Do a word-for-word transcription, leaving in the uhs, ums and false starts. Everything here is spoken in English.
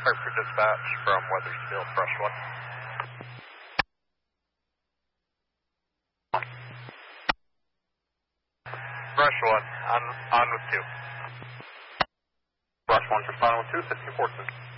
Hartford Dispatch from Weathersfield, Brush one. Brush one, on, on with two. Brush one, responding with two, sixty-four two.